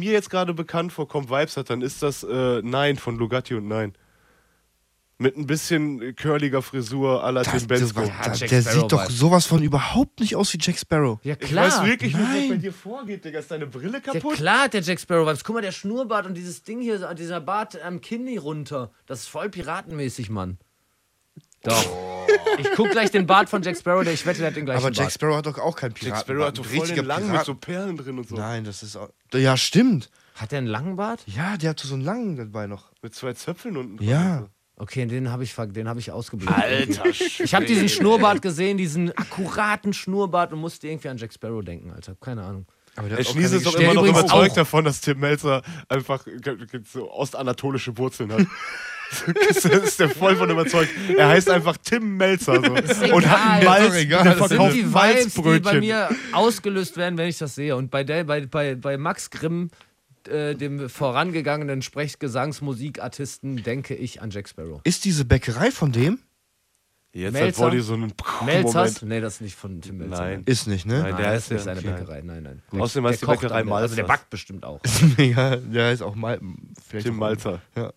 mir jetzt gerade bekannt vorkommt, Vibes hat, dann ist das Nein von Lugatti und Nein. Mit ein bisschen curliger Frisur à la Tim Bensko. Der sieht doch sowas von überhaupt nicht aus wie Jack Sparrow. Ja, klar. Ich weiß wirklich nicht, was bei dir vorgeht, Digga. Ist deine Brille Ja, kaputt? klar hat der Jack Sparrow Vibes. Guck mal, der Schnurrbart und dieses Ding hier, dieser Bart am Kinn runter. Das ist voll piratenmäßig, Mann. Doch. Ich guck gleich den Bart von Jack Sparrow, ich wette, der hat den gleichen Aber Bart. Jack Sparrow hat doch auch keinen Piraten. Jack Sparrow hat doch voll den lang mit so Perlen drin und so. Nein, das ist auch... Ja, stimmt. Hat der einen langen Bart? Ja, der hat so einen langen dabei noch. Mit 2 Zöpfeln unten drin. Ja. Okay, den habe ich ausgeblendet. Alter Ich habe diesen Schnurrbart gesehen, diesen akkuraten Schnurrbart und musste irgendwie an Jack Sparrow denken, Alter. Keine Ahnung. Aber der Der hat auch Schniese keine ist doch Der immer noch übrigens überzeugt auch. davon, dass Tim Melzer einfach so ostanatolische Wurzeln hat. Das ist der voll von überzeugt. Er heißt einfach Tim Melzer so. Und hat einen egal. Malz, Ist doch egal. der Das sind verkauft Die Vibes, die bei Malzbrötchen. mir ausgelöst werden, wenn ich das sehe. Und bei Max Grimm, dem vorangegangenen Sprechgesangsmusikartisten, denke ich an Jack Sparrow. Ist diese Bäckerei von dem? Jetzt Melzer? hat Wolli so einen Melzers? Moment. Nee, das ist nicht von Tim Melzer. Nein. Ist nicht, ne? Nein, Nein, der das ist ist nicht ja seine klein. Bäckerei. Nein. Außerdem heißt die kocht Bäckerei aber, also der Malzers. backt bestimmt auch. Ja, der heißt auch vielleicht Tim auch Malzer. Ja.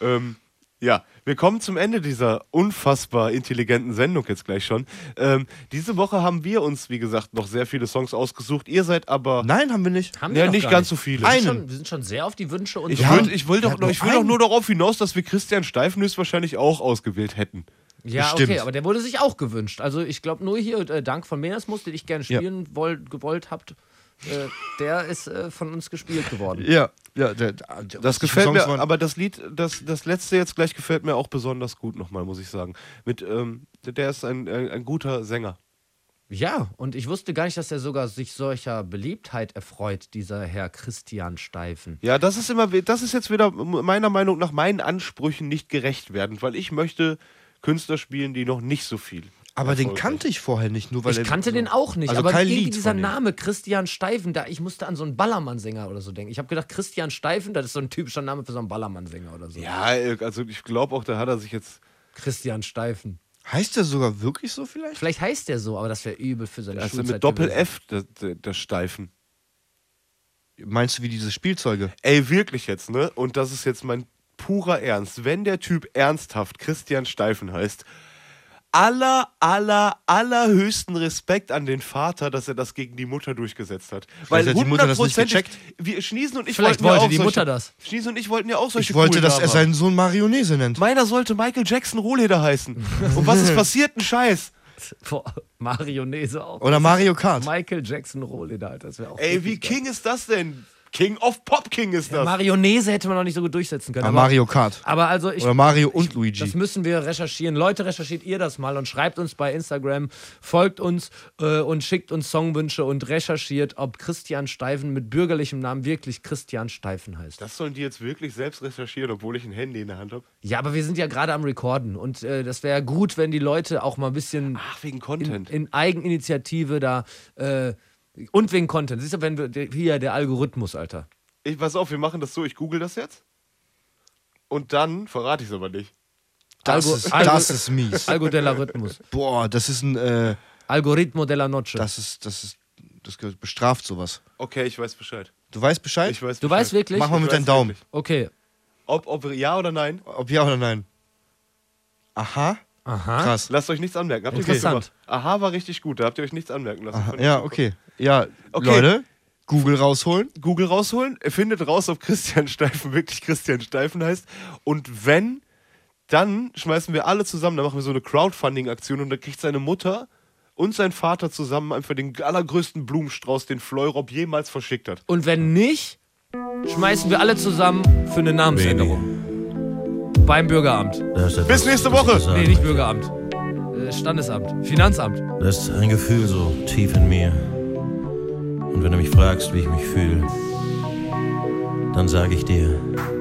Ja, wir kommen zum Ende dieser unfassbar intelligenten Sendung jetzt gleich schon. Diese Woche haben wir uns, wie gesagt, noch sehr viele Songs ausgesucht. Ihr seid aber Nein, haben wir nicht. Haben wir ja, noch nicht gar ganz so viele. Einen. Wir sind schon sehr auf die Wünsche und Ich Ja. will Wir hatten nur doch einen. nur darauf hinaus, dass wir Christian Steifen höchstwahrscheinlich auch ausgewählt hätten. Ja, Bestimmt. okay, aber der wurde sich auch gewünscht. Also ich glaube nur hier, Dank von Menersmus, den ich gerne spielen gewollt habt, der ist von uns gespielt geworden. Ja, Das gefällt mir, aber das Lied, das letzte jetzt gleich gefällt mir auch besonders gut nochmal, muss ich sagen. Der ist ein guter Sänger. Ja, und ich wusste gar nicht, dass er sogar sich solcher Beliebtheit erfreut, dieser Herr Christian Steifen. Ja, das ist jetzt wieder meiner Meinung nach meinen Ansprüchen nicht gerecht werden, weil ich möchte Künstler spielen, die noch nicht so viel. Aber den Erfolg kannte ich vorher nicht, nur weil Ich kannte den auch nicht, Also aber kein irgendwie Lied dieser von dem. Name Christian Steifen, ich musste an so einen Ballermann-Sänger oder so denken. Ich habe gedacht, Christian Steifen, das ist so ein typischer Name für so einen Ballermann-Sänger oder so. Ja, also ich glaube auch, da hat er sich jetzt. Christian Steifen. Heißt der sogar wirklich so vielleicht? Vielleicht heißt der so, aber das wäre übel für seine Also Schulzeit mit Doppel-F, gewesen. der Steifen. Meinst du wie diese Spielzeuge? Ey, wirklich jetzt, ne? Und das ist jetzt mein purer Ernst. Wenn der Typ ernsthaft Christian Steifen heißt, allerhöchsten Respekt an den Vater, dass er das gegen die Mutter durchgesetzt hat. Weil hat die Mutter das nicht 100%ig gecheckt? wir Schniesen und ich Vielleicht wollten ja wollte auch die Mutter das. Schniesen und ich wollten ja auch solche Ich wollte, coolen dass Namen er haben. seinen Sohn Marionese nennt. Meiner sollte Michael Jackson Rohleder heißen. Und was ist passiert? Ein Scheiß. Boah, Marionese auch. Oder Mario Kart. Michael Jackson Rohleder, Alter, das wäre auch Ey, wie richtig geil. King ist das denn? King of Pop King ist das. Marionese hätte man noch nicht so gut durchsetzen können. Ah, Mario Kart. Aber also Oder Mario und Luigi. Das müssen wir recherchieren. Leute, recherchiert ihr das mal und schreibt uns bei Instagram, folgt uns und schickt uns Songwünsche und recherchiert, ob Christian Steifen mit bürgerlichem Namen wirklich Christian Steifen heißt. Das sollen die jetzt wirklich selbst recherchieren, obwohl ich ein Handy in der Hand habe? Ja, aber wir sind ja gerade am Recorden und das wäre gut, wenn die Leute auch mal ein bisschen Ach, wegen Content. in Eigeninitiative da und wegen Content. Siehst du, wenn wir hier der Algorithmus, Alter. Pass auf, wir machen das so, ich google das jetzt. Und dann verrate ich es aber nicht. Das ist mies. Algo della Rhythmus. Boah, das ist ein, Algoritmo della Noche. das gehört bestraft sowas. Okay, ich weiß Bescheid. Du weißt Bescheid? Ich weiß Du Bescheid. weißt wirklich? Mach mal Ich mit weiß deinem Daumen. wirklich. Okay. Ob ja oder nein? Ob ja oder nein. Aha. Aha. Krass. Lasst euch nichts anmerken. Habt ihr gut Interessant. gemacht. Aha, war richtig gut. Da habt ihr euch nichts anmerken lassen. Aha. Fand ich Ja, super. okay. Ja, Okay. Leute, Google rausholen. Google rausholen, findet raus, ob Christian Steifen wirklich Christian Steifen heißt. Und wenn, dann schmeißen wir alle zusammen, dann machen wir so eine Crowdfunding-Aktion und dann kriegt seine Mutter und sein Vater zusammen einfach den allergrößten Blumenstrauß, den Fleurop jemals verschickt hat. Und wenn nicht, schmeißen wir alle zusammen für eine Namensänderung. Beim Bürgeramt. Bis nächste Woche. Nee, nicht Bürgeramt. Standesamt. Finanzamt. Das ist ein Gefühl so tief in mir. Und wenn du mich fragst, wie ich mich fühle, dann sage ich dir: